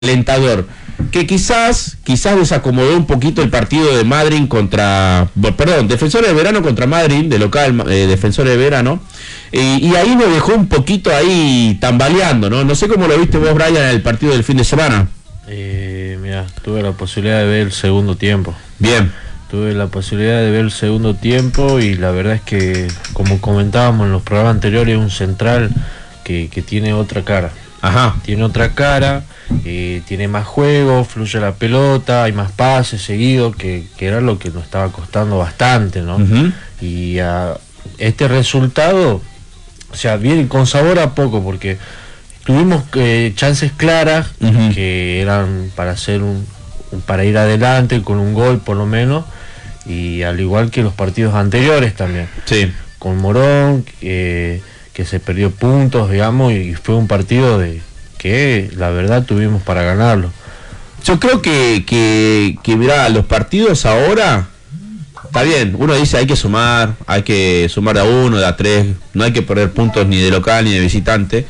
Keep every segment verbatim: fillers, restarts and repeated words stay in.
alentador, que quizás, quizás desacomodó un poquito el partido de Madryn contra, perdón, Defensores de Verano contra Madryn, de local, eh, Defensores de Verano, y, y ahí nos dejó un poquito ahí tambaleando, ¿no? No sé cómo lo viste vos, Brian, en el partido del fin de semana. Eh, mira, tuve la posibilidad de ver el segundo tiempo. Bien. Tuve la posibilidad de ver el segundo tiempo y la verdad es que, como comentábamos en los programas anteriores, es un central que, que tiene otra cara. Ajá. Tiene otra cara, eh, tiene más juego, fluye la pelota, hay más pases seguidos, que, que era lo que nos estaba costando bastante, ¿no? Uh-huh. Y uh, este resultado, o sea, viene con sabor a poco, porque tuvimos eh, chances claras, uh-huh, que eran para hacer un, un, para ir adelante con un gol por lo menos, y al igual que los partidos anteriores también. Sí. Con Morón, eh, que se perdió puntos, digamos, y fue un partido de que la verdad tuvimos para ganarlo. Yo creo que, que, que mirá, los partidos ahora, está bien, uno dice hay que sumar, hay que sumar de a uno, de a tres, no hay que perder puntos ni de local ni de visitante,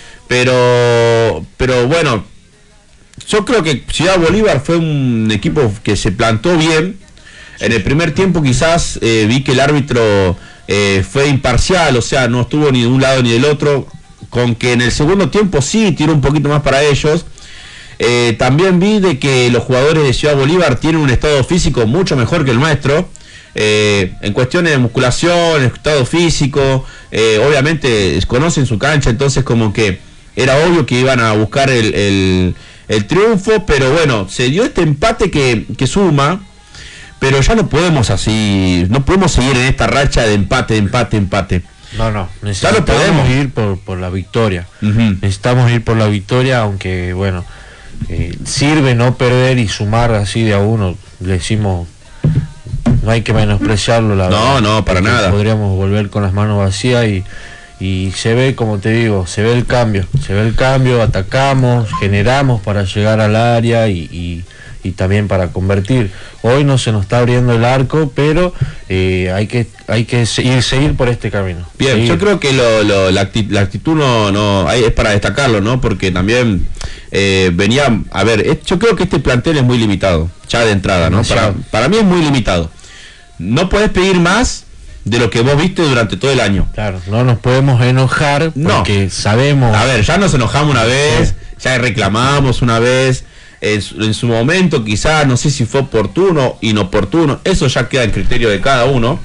pero, pero bueno, yo creo que Ciudad Bolívar fue un equipo que se plantó bien. En el primer tiempo quizás eh, vi que el árbitro eh, fue imparcial, o sea, no estuvo ni de un lado ni del otro, con que en el segundo tiempo sí tiró un poquito más para ellos. Eh, también vi de que los jugadores de Ciudad Bolívar tienen un estado físico mucho mejor que el nuestro, eh, en cuestiones de musculación, estado físico, eh, obviamente conocen su cancha, entonces como que era obvio que iban a buscar el, el, el triunfo, pero bueno, se dio este empate que, que suma. Pero ya no podemos así, no podemos seguir en esta racha de empate, empate, empate. No, no, necesitamos ya no podemos ir por, por la victoria. Uh-huh. Necesitamos ir por la victoria, aunque bueno, eh, sirve no perder y sumar así de a uno. Le decimos, no hay que menospreciarlo, la no, verdad. No, no, para nada. Podríamos volver con las manos vacías y, y se ve, como te digo, se ve el cambio. Se ve el cambio, atacamos, generamos para llegar al área y... y y también para convertir. Hoy no se nos está abriendo el arco, pero eh, hay que hay que seguir, seguir por este camino. Bien, seguir. Yo creo que lo, lo, la, actitud, la actitud no, no es para destacarlo, ¿no? Porque también eh, venía, a ver, yo creo que este plantel es muy limitado, ya de entrada, ¿no? Para, para mí es muy limitado. No podés pedir más de lo que vos viste durante todo el año. Claro, no nos podemos enojar porque no. sabemos... A ver, ya nos enojamos una vez, ya reclamamos una vez... En su, en su momento quizás, no sé si fue oportuno, inoportuno, eso ya queda en criterio de cada uno,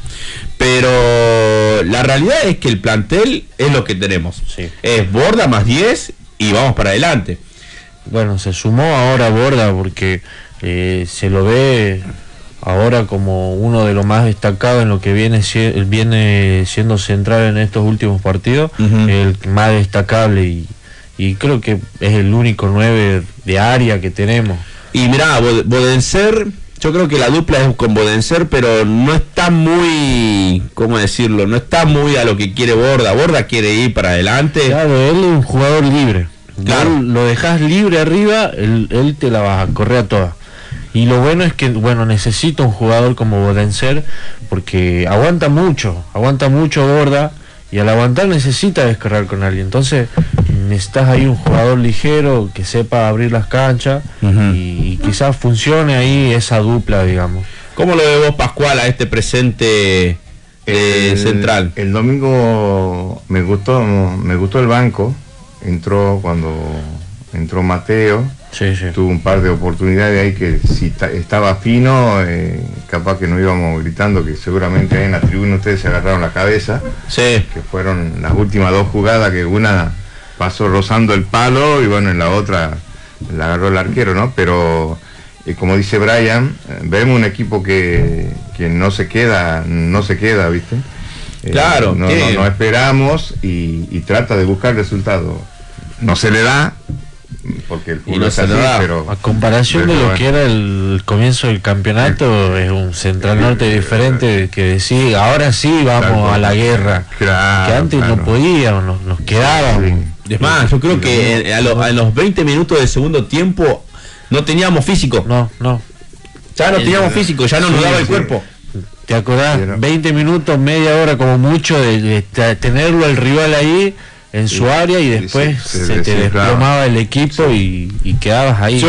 pero la realidad es que el plantel es lo que tenemos, sí. Es Borda más diez y vamos para adelante. Bueno, se sumó ahora Borda porque eh, se lo ve ahora como uno de los más destacados en lo que viene, viene siendo central en estos últimos partidos, uh-huh. El más destacable y Y creo que es el único nueve de área que tenemos. Y mirá, Bodenser, yo creo que la dupla es con Bodenser, pero no está muy, ¿cómo decirlo? No está muy a lo que quiere Borda. Borda quiere ir para adelante. Claro, él es un jugador libre. Claro. Él, lo dejas libre arriba, él, él te la va a correr a todas. Y lo bueno es que, bueno, necesita un jugador como Bodenser, porque aguanta mucho, aguanta mucho Borda, y al aguantar necesita descargar con alguien. Entonces necesitas ahí un jugador ligero que sepa abrir las canchas, uh-huh. y, y quizás funcione ahí esa dupla, digamos. ¿Cómo lo ve vos, Pascual, a este presente eh, el, central? El domingo me gustó, me gustó el banco. Entró cuando entró Mateo. Sí, sí. Tuvo un par de oportunidades ahí que si ta, estaba fino, eh, capaz que no íbamos gritando, que seguramente ahí en la tribuna ustedes se agarraron la cabeza. Sí. Que fueron las últimas dos jugadas, que una pasó rozando el palo y bueno, en la otra la agarró el arquero, ¿no? Pero eh, como dice Brian, eh, vemos un equipo que, que no se queda, no se queda, ¿viste? Eh, claro. No, no, no esperamos y, y trata de buscar resultados. No se le da, porque el fútbol no es así, pero a comparación pero de lo bueno. que era el comienzo del campeonato, es un Central Norte diferente, que decir ahora sí vamos claro, a la guerra, claro, que antes claro. no podíamos, nos, nos quedábamos. Sí. Es más, yo creo que a, lo, a los veinte minutos del segundo tiempo no teníamos físico. No, no. Ya no el, teníamos físico, ya no sí, nos daba el sí. cuerpo. ¿Te acordás? veinte minutos, media hora como mucho de, de tenerlo el rival ahí en su área y después se, se se te desplomaba el equipo, sí. y, y quedabas ahí.